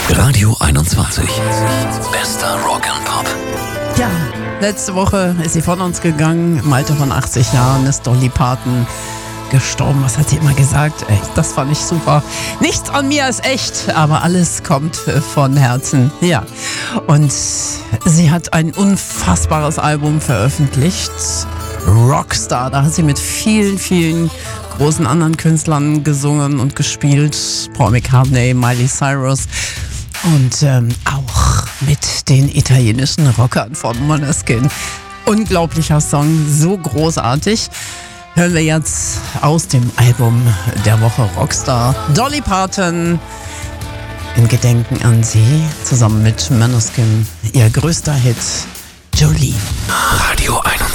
Radio 21. Bester Rock and Pop. Ja, letzte Woche ist sie von uns gegangen. Im Alter von 80 Jahren ist Dolly Parton gestorben. Was hat sie immer gesagt? Ey, das fand ich super. Nichts an mir ist echt, aber alles kommt von Herzen. Ja, und sie hat ein unfassbares Album veröffentlicht. Rockstar. Da hat sie mit vielen, vielen großen anderen Künstlern gesungen und gespielt. Paul McCartney, Miley Cyrus und auch mit den italienischen Rockern von Måneskin. Unglaublicher Song, so großartig. Hören wir jetzt aus dem Album der Woche Rockstar Dolly Parton in Gedenken an sie, zusammen mit Måneskin, ihr größter Hit Jolene. Radio 21.